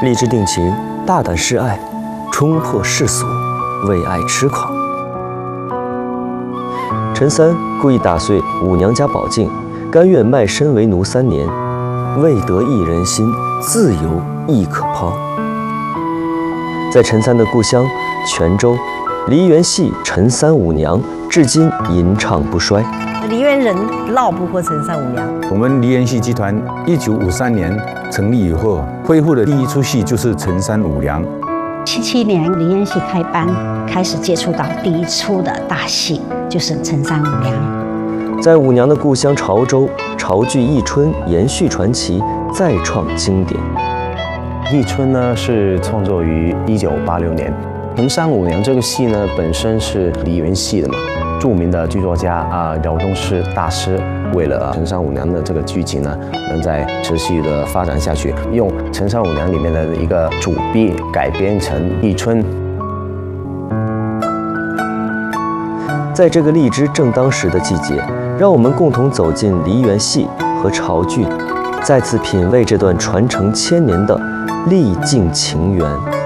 立志定情，大胆示爱，冲破世俗，为爱痴狂。陈三故意打碎五娘家宝镜，甘愿卖身为奴3年，为得一人心，自由亦可抛。在陈三的故乡泉州，梨园戏陈三五娘至今吟唱不衰。 梨园人绕不过陈三五娘。 我们梨园戏剧团1953年成立以后，恢复的第一出戏就是陈三五娘。 77年梨园戏开班，开始接触到第一出的大戏，就是陈三五娘。 在五娘的故乡潮州，潮剧《忆春》延续传奇，再创经典。 《忆春》呢是创作于1986年，陈三五娘这个戏呢本身是梨园戏的嘛，著名的剧作家饶宗锶大师为了陈三五娘的这个剧情呢，能再持续的发展下去，用陈三五娘里面的一个主笔改编成《忆春》。 在这个荔枝正当时的季节，让我们共同走进梨园戏和潮剧，再次品味这段传承1000年的历尽情缘。